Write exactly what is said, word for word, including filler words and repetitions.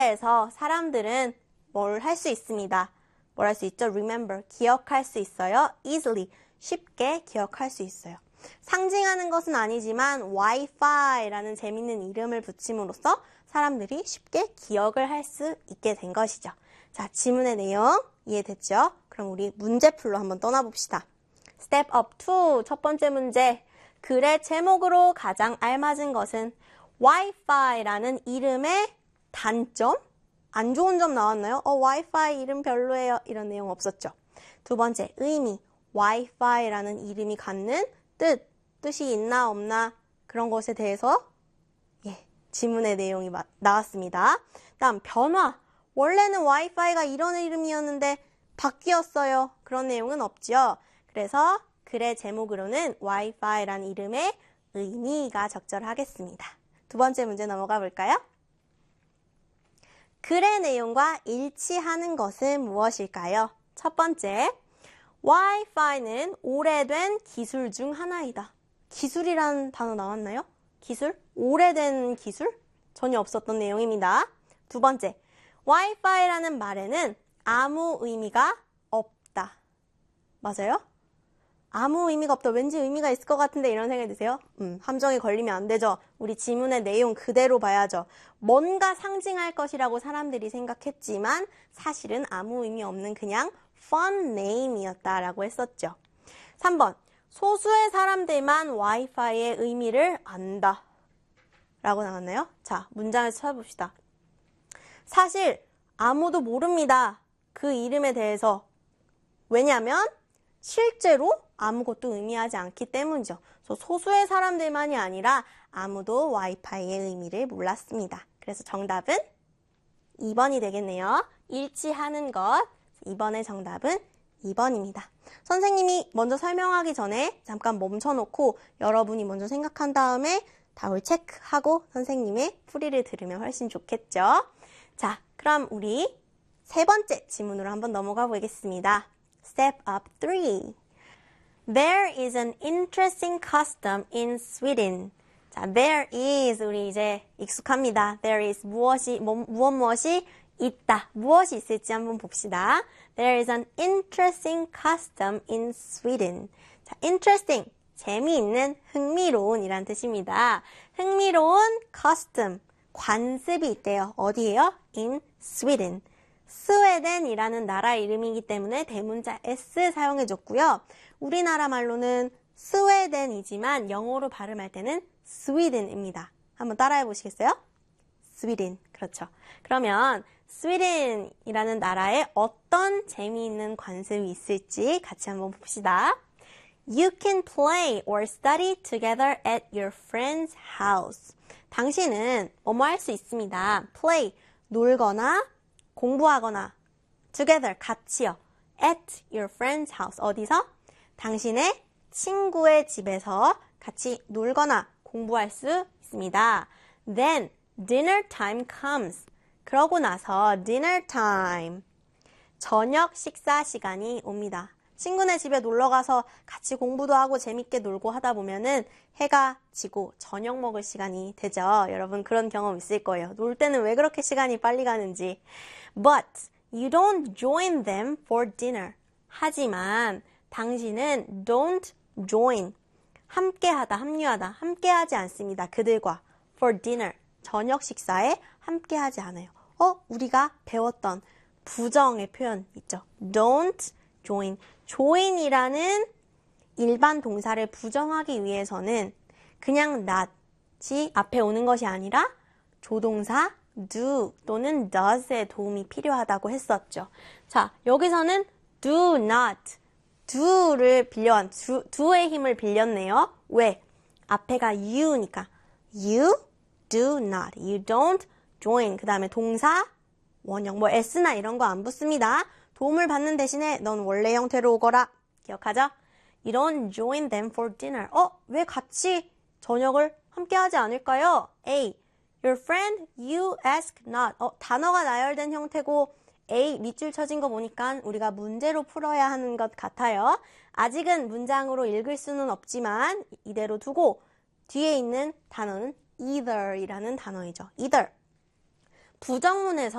그래서 사람들은 뭘 할 수 있습니다. 뭘 할 수 있죠? Remember, 기억할 수 있어요. Easily, 쉽게 기억할 수 있어요. 상징하는 것은 아니지만 와이파이라는 재밌는 이름을 붙임으로써 사람들이 쉽게 기억을 할 수 있게 된 것이죠. 자, 지문의 내용 이해됐죠? 그럼 우리 문제풀로 한번 떠나봅시다. Step up two, 첫 번째 문제. 글의 제목으로 가장 알맞은 것은 와이파이라는 이름의 단점? 안 좋은 점 나왔나요? 어, 와이파이 이름 별로예요. 이런 내용 없었죠. 두 번째, 의미. 와이파이라는 이름이 갖는 뜻, 뜻이 있나 없나 그런 것에 대해서 예, 지문의 내용이 마, 나왔습니다. 다음, 변화. 원래는 와이파이가 이런 이름이었는데 바뀌었어요. 그런 내용은 없죠. 그래서 글의 제목으로는 와이파이라는 이름의 의미가 적절하겠습니다. 두 번째 문제 넘어가 볼까요? 글의 내용과 일치하는 것은 무엇일까요? 첫 번째, 와이파이는 오래된 기술 중 하나이다. 기술이라는 단어 나왔나요? 기술? 오래된 기술? 전혀 없었던 내용입니다. 두 번째, 와이파이라는 말에는 아무 의미가 없다. 맞아요? 아무 의미가 없다. 왠지 의미가 있을 것 같은데 이런 생각이 드세요? 음, 함정에 걸리면 안 되죠. 우리 지문의 내용 그대로 봐야죠. 뭔가 상징할 것이라고 사람들이 생각했지만 사실은 아무 의미 없는 그냥 fun name이었다라고 했었죠. 삼 번, 소수의 사람들만 와이파이의 의미를 안다. 라고 나왔나요? 자, 문장에서 찾아봅시다. 사실 아무도 모릅니다. 그 이름에 대해서. 왜냐하면 실제로 아무것도 의미하지 않기 때문이죠. 소수의 사람들만이 아니라 아무도 와이파이의 의미를 몰랐습니다. 그래서 정답은 이 번이 되겠네요. 일치하는 것. 이 번의 정답은 이 번입니다. 선생님이 먼저 설명하기 전에 잠깐 멈춰놓고 여러분이 먼저 생각한 다음에 답을 체크하고 선생님의 풀이를 들으면 훨씬 좋겠죠. 자, 그럼 우리 세 번째 지문으로 한번 넘어가 보겠습니다. Step up three. There is an interesting custom in Sweden. 자, there is 우리 이제 익숙합니다. There is 무엇이 뭐, 무엇 무엇이 있다. 무엇이 있을지 한번 봅시다. There is an interesting custom in Sweden. 자, interesting 재미있는, 흥미로운 이란 뜻입니다. 흥미로운 custom 관습이 있대요. 어디예요? In Sweden. 스웨덴이라는 나라 이름이기 때문에 대문자 S 사용해줬고요. 우리나라 말로는 스웨덴이지만 영어로 발음할 때는 스웨덴입니다. 한번 따라해 보시겠어요? 스웨덴. 그렇죠. 그러면 스웨덴이라는 나라에 어떤 재미있는 관습이 있을지 같이 한번 봅시다. You can play or study together at your friend's house. 당신은 뭐뭐 할 수 있습니다. play, 놀거나 공부하거나 together, 같이요. at your friend's house. 어디서? 당신의 친구의 집에서 같이 놀거나 공부할 수 있습니다. Then dinner time comes. 그러고 나서 dinner time. 저녁 식사 시간이 옵니다. 친구네 집에 놀러가서 같이 공부도 하고 재밌게 놀고 하다 보면은 해가 지고 저녁 먹을 시간이 되죠. 여러분 그런 경험 있을 거예요. 놀 때는 왜 그렇게 시간이 빨리 가는지. But you don't join them for dinner. 하지만 당신은 don't join. 함께하다, 합류하다, 함께하지 않습니다. 그들과 for dinner. 저녁 식사에 함께하지 않아요. 어? 우리가 배웠던 부정의 표현 있죠. Don't join. join이라는 일반 동사를 부정하기 위해서는 그냥 not이 앞에 오는 것이 아니라 조동사 do 또는 does의 도움이 필요하다고 했었죠. 자, 여기서는 do not, do를 빌려한, do, do의 힘을 빌렸네요. 왜? 앞에가 you니까. You do not, you don't join. 그 다음에 동사, 원형, 뭐 s나 이런 거 안 붙습니다. 도움을 받는 대신에 넌 원래 형태로 오거라. 기억하죠? You don't join them for dinner. 어? 왜 같이 저녁을 함께 하지 않을까요? A. Your friend, you ask not. 어, 단어가 나열된 형태고 A 밑줄 쳐진 거 보니까 우리가 문제로 풀어야 하는 것 같아요. 아직은 문장으로 읽을 수는 없지만 이대로 두고 뒤에 있는 단어는 either이라는 단어이죠. either. 부정문에서